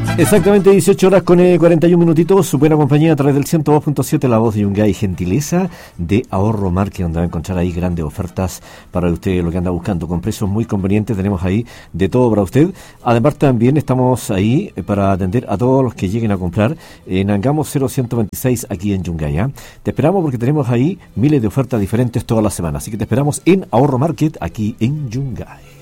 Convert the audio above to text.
Exactamente 18 horas con 41 minutitos, su buena compañía a través del 102.7, la voz de Yungay, gentileza de Ahorro Market, donde va a encontrar ahí grandes ofertas para usted, lo que anda buscando, con precios muy convenientes, tenemos ahí de todo para usted. Además también estamos ahí para atender a todos los que lleguen a comprar en Angamos 0126 aquí en Yungay, ¿eh? Te esperamos porque tenemos ahí miles de ofertas diferentes todas las semanas, así que te esperamos en Ahorro Market aquí en Yungay.